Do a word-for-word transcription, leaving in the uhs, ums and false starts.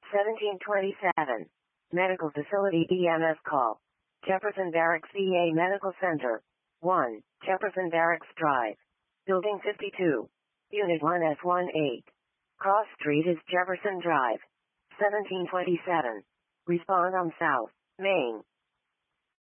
seventeen twenty-seven. Medical Facility E M S call. Jefferson Barracks V A Medical Center. one. Jefferson Barracks Drive. Building fifty-two. Unit one S eighteen. Cross Street is Jefferson Drive. seventeen twenty-seven. Respond on South Main.